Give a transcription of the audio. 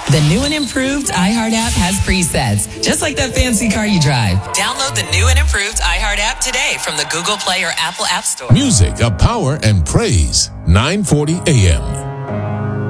The new and improved iHeart app has presets, just like that fancy car you drive. Download the new and improved iHeart app today from the Google Play or Apple App Store. Music of power and praise. 940 AM.